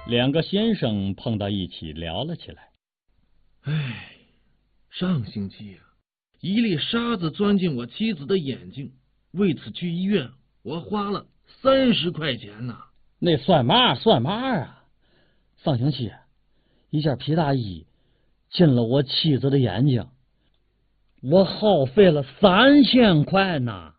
两个先生碰到一起聊了起来。 唉，上星期一粒沙子钻进我妻子的眼睛，为此去医院，我花了30块钱呢。 那算嘛啊！上星期一件皮大衣进了我妻子的眼睛，我耗费了3000块呢。